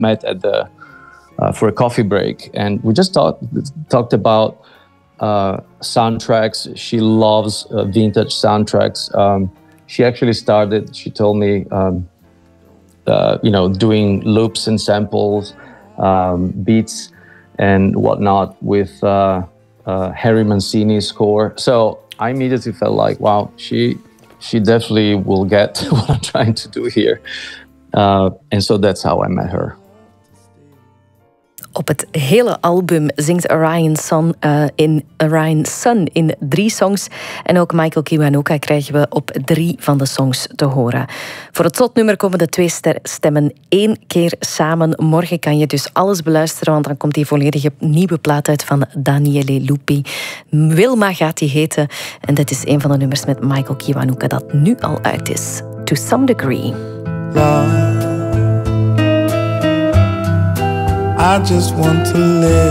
met at the for a coffee break, and we just talked about soundtracks. She loves vintage soundtracks. She actually started. She told me, doing loops and samples, beats and whatnot with Harry Mancini's score. So I immediately felt like, wow, she definitely will get what I'm trying to do here. And so that's how I met her. Op het hele album zingt Orion Sun in 3 songs. En ook Michael Kiwanuka krijgen we op 3 van de songs te horen. Voor het slotnummer komen de 2 stemmen 1 keer samen. Morgen kan je dus alles beluisteren, want dan komt die volledige nieuwe plaat uit van Daniele Lupi. Wilma gaat die heten. En dat is een van de nummers met Michael Kiwanuka dat nu al uit is. To Some Degree. Love, I just want to live